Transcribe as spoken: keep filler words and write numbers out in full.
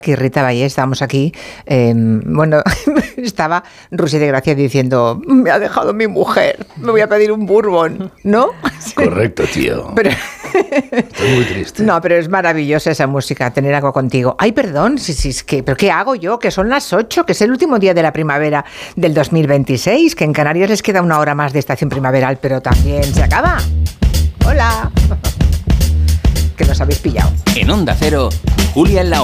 que Rita Valle, estábamos aquí, eh, bueno, estaba Rusia de Gracia diciendo, me ha dejado mi mujer, me voy a pedir un bourbon, ¿no? Correcto, tío. Pero, estoy muy triste. No, pero es maravillosa esa música, tener algo contigo. Ay, perdón, sí, sí, es que, ¿pero qué hago yo? Que son las ocho, que es el último día de la primavera del dos mil veintiséis, que en Canarias les queda una hora más de estación primaveral, pero también se acaba. Hola. Que nos habéis pillado. En Onda Cero, Julia en la